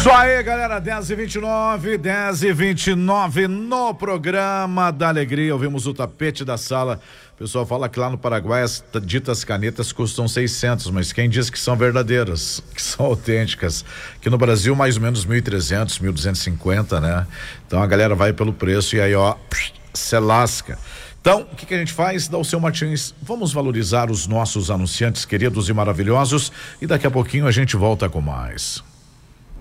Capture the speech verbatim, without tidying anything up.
Isso aí, galera, dez e vinte e nove, dez e vinte e nove no programa da Alegria. Ouvimos o tapete da sala. O pessoal fala que lá no Paraguai as ditas canetas custam seiscentos, mas quem diz que são verdadeiras, que são autênticas? Aqui no Brasil, mais ou menos mil e trezentos, mil duzentos e cinquenta, né? Então a galera vai pelo preço e aí, ó, se lasca. Então, o que, que a gente faz? Dá o seu Martins, vamos valorizar os nossos anunciantes queridos e maravilhosos e daqui a pouquinho a gente volta com mais.